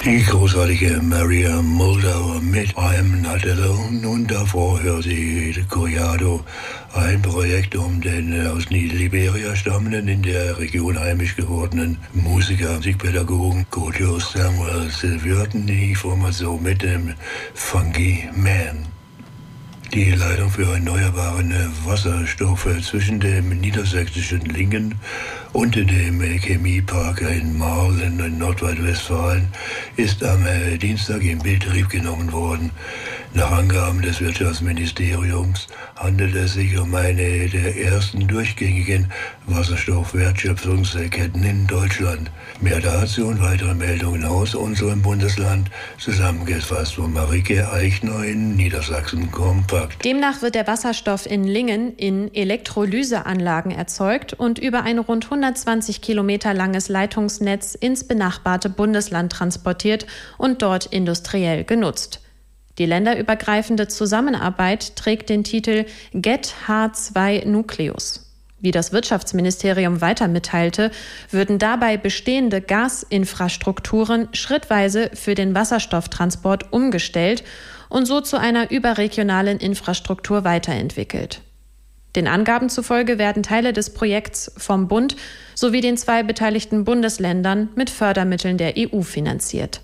Die großartige Maria Moldauer mit I'm Not Alone und davor hörte ich Collado, ein Projekt um den aus Liberia stammenden, in der Region heimisch gewordenen Musiker, Musikpädagogen Kojo Samuels. Wir hatten die Formation mit dem Funky Man. Die Leitung für erneuerbaren Wasserstoffe zwischen dem niedersächsischen Lingen und dem Chemiepark in Marl in Nordrhein-Westfalen ist am Dienstag in Betrieb genommen worden. Nach Angaben des Wirtschaftsministeriums handelt es sich um eine der ersten durchgängigen Wasserstoffwertschöpfungsketten in Deutschland. Mehr dazu und weitere Meldungen aus unserem Bundesland, zusammengefasst von Marike Eichner in Niedersachsen Kompakt. Demnach wird der Wasserstoff in Lingen in Elektrolyseanlagen erzeugt und über ein rund 120 Kilometer langes Leitungsnetz ins benachbarte Bundesland transportiert und dort industriell genutzt. Die länderübergreifende Zusammenarbeit trägt den Titel Get H2 Nucleus. Wie das Wirtschaftsministerium weiter mitteilte, würden dabei bestehende Gasinfrastrukturen schrittweise für den Wasserstofftransport umgestellt und so zu einer überregionalen Infrastruktur weiterentwickelt. Den Angaben zufolge werden Teile des Projekts vom Bund sowie den 2 beteiligten Bundesländern mit Fördermitteln der EU finanziert.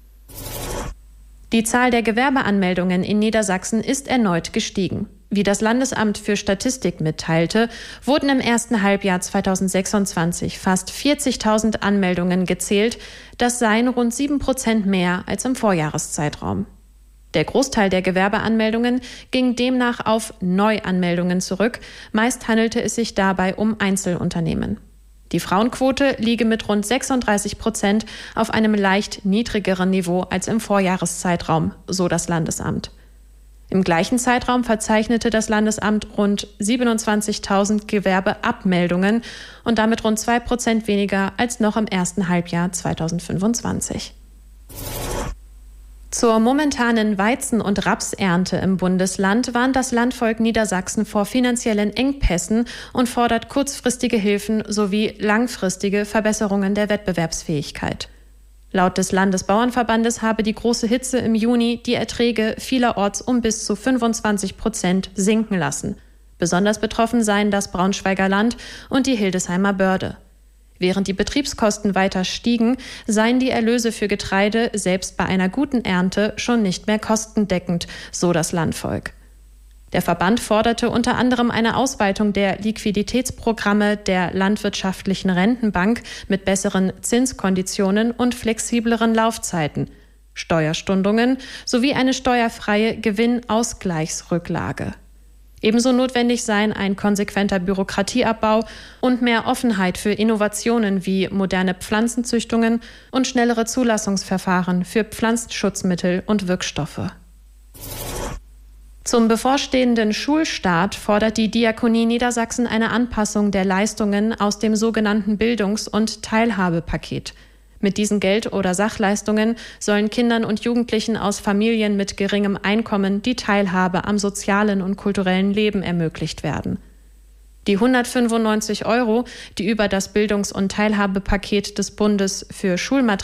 Die Zahl der Gewerbeanmeldungen in Niedersachsen ist erneut gestiegen. Wie das Landesamt für Statistik mitteilte, wurden im ersten Halbjahr 2026 fast 40.000 Anmeldungen gezählt. Das seien rund 7% mehr als im Vorjahreszeitraum. Der Großteil der Gewerbeanmeldungen ging demnach auf Neuanmeldungen zurück. Meist handelte es sich dabei um Einzelunternehmen. Die Frauenquote liege mit rund 36% auf einem leicht niedrigeren Niveau als im Vorjahreszeitraum, so das Landesamt. Im gleichen Zeitraum verzeichnete das Landesamt rund 27.000 Gewerbeabmeldungen und damit rund 2% weniger als noch im ersten Halbjahr 2025. Zur momentanen Weizen- und Rapsernte im Bundesland warnt das Landvolk Niedersachsen vor finanziellen Engpässen und fordert kurzfristige Hilfen sowie langfristige Verbesserungen der Wettbewerbsfähigkeit. Laut des Landesbauernverbandes habe die große Hitze im Juni die Erträge vielerorts um bis zu 25% sinken lassen. Besonders betroffen seien das Braunschweiger Land und die Hildesheimer Börde. Während die Betriebskosten weiter stiegen, seien die Erlöse für Getreide selbst bei einer guten Ernte schon nicht mehr kostendeckend, so das Landvolk. Der Verband forderte unter anderem eine Ausweitung der Liquiditätsprogramme der Landwirtschaftlichen Rentenbank mit besseren Zinskonditionen und flexibleren Laufzeiten, Steuerstundungen sowie eine steuerfreie Gewinnausgleichsrücklage. Ebenso notwendig seien ein konsequenter Bürokratieabbau und mehr Offenheit für Innovationen wie moderne Pflanzenzüchtungen und schnellere Zulassungsverfahren für Pflanzenschutzmittel und Wirkstoffe. Zum bevorstehenden Schulstart fordert die Diakonie Niedersachsen eine Anpassung der Leistungen aus dem sogenannten Bildungs- und Teilhabepaket. Mit diesen Geld- oder Sachleistungen sollen Kindern und Jugendlichen aus Familien mit geringem Einkommen die Teilhabe am sozialen und kulturellen Leben ermöglicht werden. Die 195 €, die über das Bildungs- und Teilhabepaket des Bundes für Schulmaterialien